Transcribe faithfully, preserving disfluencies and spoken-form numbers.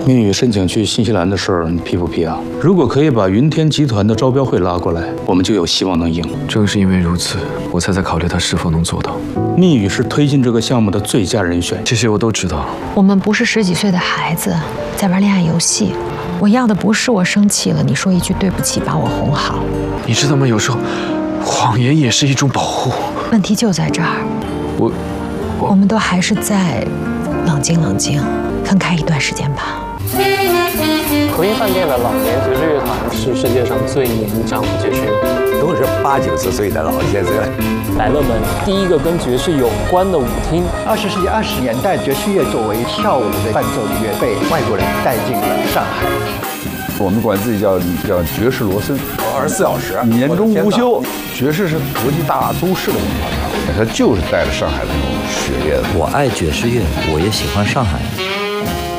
蜜语申请去新西兰的事儿，你批不批啊？如果可以把云天集团的招标会拉过来，我们就有希望能赢。 正是因为如此，我才在考虑他是否能做到。 蜜语是推进这个项目的最佳人选， 这些我都知道。 我们不是十几岁的孩子，在玩恋爱游戏。我要的不是我生气了，你说一句对不起，把我哄好。 你知道吗？有时候，谎言也是一种保护。 问题就在这儿， 我， 我，我们都还是在冷静冷静，分开一段时间吧。 和音饭店的老年爵士乐团是世界上最年长的爵士乐团， 都是八九十岁的老先生。 来了们第一个跟爵士有关的舞厅。 二十世纪二十年代，爵士乐作为跳舞的伴奏音乐，被外国人带进了上海。 我们管自己叫叫爵士罗森， 二十四小时， 年中无休。爵士是国际大都市的文化，它就是带着上海的那种血液的。 我爱爵士乐，我也喜欢上海。